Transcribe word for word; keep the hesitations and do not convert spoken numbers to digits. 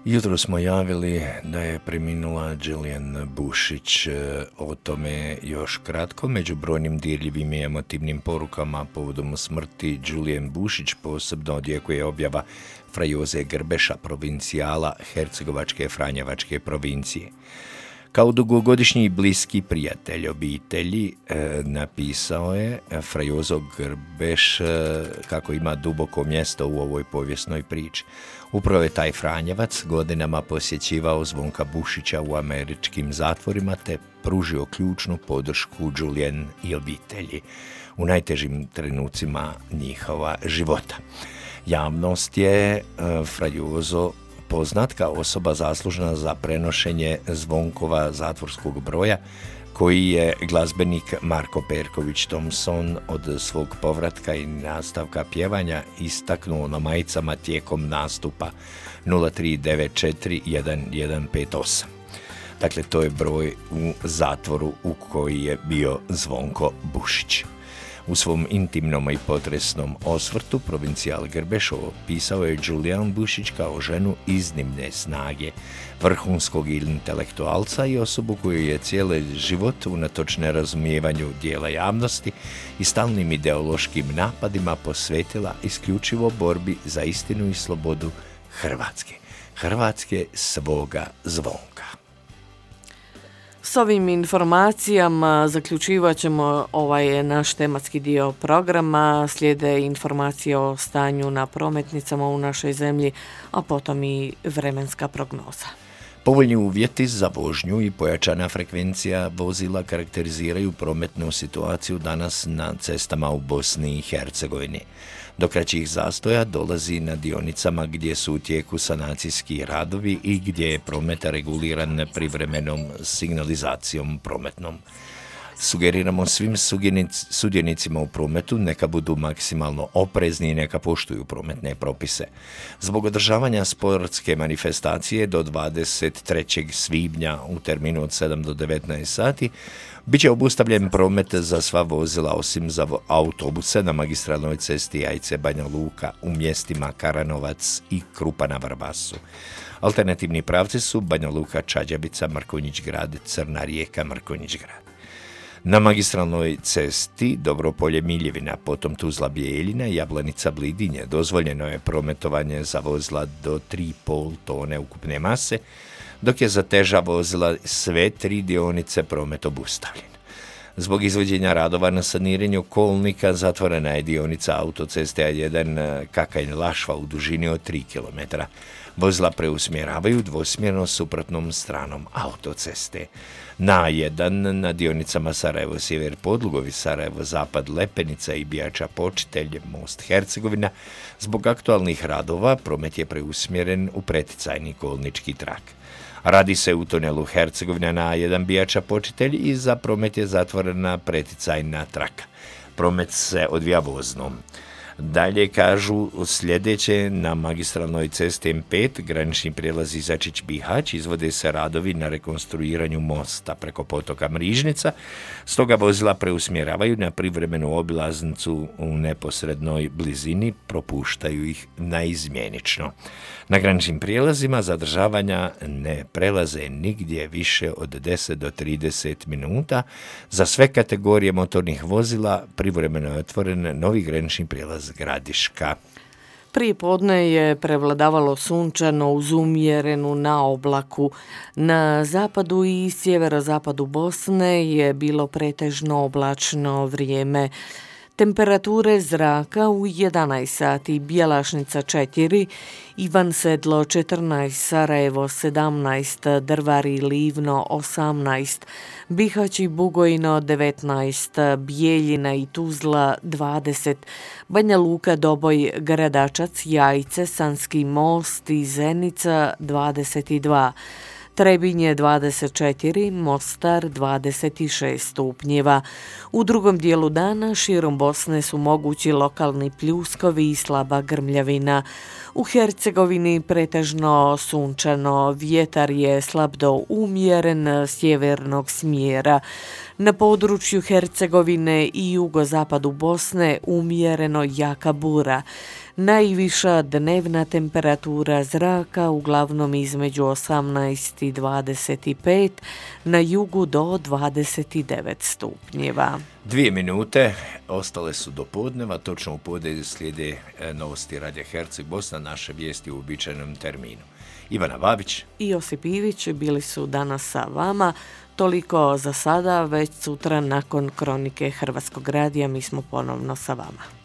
Jutro smo javili da je preminula Gillian Bušić, o tome još kratko. Među brojnim dirljivim i emotivnim porukama povodom smrti Gillian Bušić posebno odjekuje objava fra Joze Grbeša, provincijala Hercegovačke Franjevačke provincije. Kao dugogodišnji i bliski prijatelj obitelji e, napisao je fra Jozo Grbeš e, kako ima duboko mjesto u ovoj povijesnoj priči. Upravo je taj Franjevac godinama posjećivao Zvonka Bušića u američkim zatvorima te pružio ključnu podršku Gillian i obitelji u najtežim trenucima njihova života. Javnost je uh, fra Jozo poznat kao osoba zaslužna za prenošenje Zvonkova zatvorskog broja, koji je glazbenik Marko Perković Thompson od svog povratka i nastavka pjevanja istaknuo na majicama tijekom nastupa nula tri devet četiri jedan jedan pet osam. Dakle, to je broj u zatvoru u koji je bio Zvonko Bušić. U svom intimnom i potresnom osvrtu provincijal Grbeš opisao je Gillian Bušić kao ženu iznimne snage, vrhunskog intelektualca i osobu koju je cijeli život unatoč nerazumijevanju dijela javnosti i stalnim ideološkim napadima posvetila isključivo borbi za istinu i slobodu Hrvatske. Hrvatske svoga Zvonka. S ovim informacijama zaključivat ćemo ovaj naš tematski dio programa. Slijede informacije o stanju na prometnicama u našoj zemlji, a potom i vremenska prognoza. Povoljni uvjeti za vožnju i pojačana frekvencija vozila karakteriziraju prometnu situaciju danas na cestama u Bosni i Hercegovini. Do kraćih zastoja dolazi na dionicama gdje su u tijeku sanacijski radovi i gdje je promet reguliran privremenom signalizacijom prometnom. Sugeriramo svim sudionicima u prometu neka budu maksimalno oprezni i neka poštuju prometne propise. Zbog održavanja sportske manifestacije do dvadeset trećeg svibnja u terminu od sedam do devetnaest sati bit će obustavljen promet za sva vozila osim za autobuse na magistralnoj cesti Jajce-Banja Luka u mjestima Karanovac i Krupa na Vrbasu. Alternativni pravci su Banja Luka, Čađabica, Mrkonjić Grad, Crna Rijeka, Mrkonjić Grad. Na magistralnoj cesti Dobropolje Miljevina, potom Tuzla Bijeljina, Jablanica Blidinje dozvoljeno je prometovanje za vozila do tri i pol tone ukupne mase, dok je za teža vozila sve tri dionice promet obustavljen. Zbog izvođenja radova na saniranju kolnika zatvorena je dionica autoceste A jedan Kakanj-Lašva u dužini od tri kilometra. Vozila preusmjeravaju dvosmjerno suprotnom stranom autoceste. Na A jedan na dionicama Sarajevo-Sjever Podlugovi, Sarajevo-Zapad Lepenica i Bijača-Počitelj, Most Hercegovina, zbog aktualnih radova promet je preusmjeren u preticajni kolnički trak. Radi se u tunelu Hercegovina na A jedan Bijača Počitelj i za promet je zatvorena preticajna traka. Promet se odvija voznom. Dalje kažu sljedeće, na magistralnoj cesti M pet, granični prijelaz Izačić-Bihać, izvode se radovi na rekonstruiranju mosta preko potoka Mrižnica, stoga vozila preusmjeravaju na privremenu obilaznicu u neposrednoj blizini, propuštaju ih naizmjenično. Na graničnim prijelazima zadržavanja ne prelaze nigdje više od deset do trideset minuta. Za sve kategorije motornih vozila privremeno je otvoren novi granični prijelaz Gradiška. Prije podne je prevladavalo sunčano uz umjerenu na oblaku. Na zapadu i sjeverozapadu Bosne je bilo pretežno oblačno vrijeme. Temperature zraka u jedanaest sati Bjelašnica četiri, Ivan Sedlo četrnaest, Sarajevo sedamnaest, Drvar i Livno osamnaest, Bihać i Bugojno devetnaest, Bijeljina i Tuzla dvadeset, Banja Luka, Doboj, Gradačac, Jajce, Sanski Most i Zenica dvadeset dva. Trebinje dvadeset četiri, Mostar dvadeset šest stupnjeva. U drugom dijelu dana širom Bosne su mogući lokalni pljuskovi i slaba grmljavina. U Hercegovini pretežno sunčano, vjetar je slab do umjeren sjevernog smjera. Na području Hercegovine i jugozapadu Bosne umjereno jaka bura. Najviša dnevna temperatura zraka uglavnom između osamnaest i dvadeset pet, na jugu do dvadeset devet stupnjeva. Dvije minute ostale su do podneva, točno u podne slijede novosti Radija Herceg Bosna, naše vijesti u uobičajenom terminu. Ivana Babić i Josip Ivić bili su danas sa vama. Toliko za sada, već sutra nakon kronike Hrvatskog radija mi smo ponovno sa vama.